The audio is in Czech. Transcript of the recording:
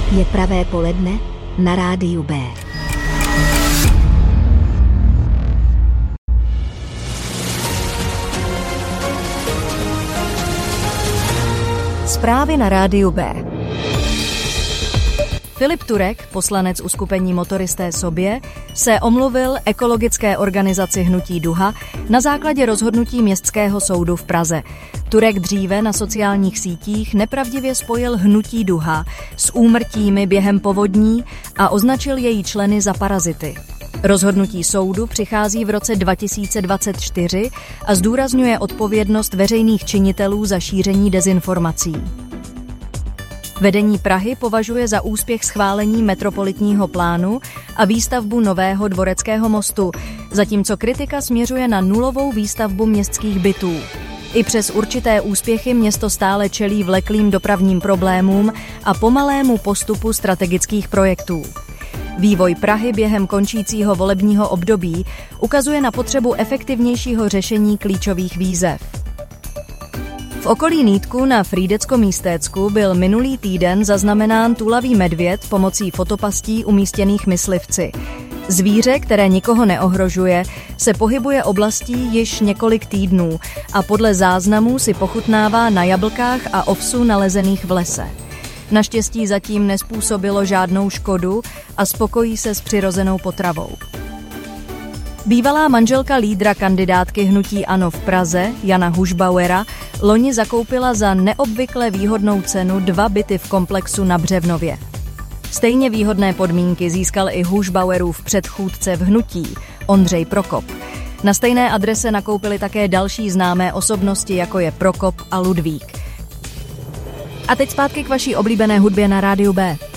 Je pravé poledne na rádiu B. Zprávy na rádiu B. Filip Turek, poslanec uskupení Motoristé sobě, se omluvil ekologické organizaci Hnutí Duha na základě rozhodnutí Městského soudu v Praze. Turek dříve na sociálních sítích nepravdivě spojil Hnutí Duha s úmrtími během povodní a označil její členy za parazity. Rozhodnutí soudu přichází v roce 2024 a zdůrazňuje odpovědnost veřejných činitelů za šíření dezinformací. Vedení Prahy považuje za úspěch schválení metropolitního plánu a výstavbu nového Dvoreckého mostu, zatímco kritika směřuje na nulovou výstavbu městských bytů. I přes určité úspěchy město stále čelí vleklým dopravním problémům a pomalému postupu strategických projektů. Vývoj Prahy během končícího volebního období ukazuje na potřebu efektivnějšího řešení klíčových výzev. V okolí Nýtku na Frýdecko-Místécku byl minulý týden zaznamenán tulavý medvěd pomocí fotopastí umístěných myslivci. Zvíře, které nikoho neohrožuje, se pohybuje oblastí již několik týdnů a podle záznamů si pochutnává na jablkách a ovsu nalezených v lese. Naštěstí zatím nezpůsobilo žádnou škodu a spokojí se s přirozenou potravou. Bývalá manželka lídra kandidátky Hnutí ANO v Praze, Jana Hušbauera, loni zakoupila za neobvykle výhodnou cenu 2 byty v komplexu na Břevnově. Stejně výhodné podmínky získal i Hušbauerův předchůdce v hnutí, Ondřej Prokop. Na stejné adrese nakoupili také další známé osobnosti, jako je Prokop a Ludvík. A teď zpátky k vaší oblíbené hudbě na rádiu B.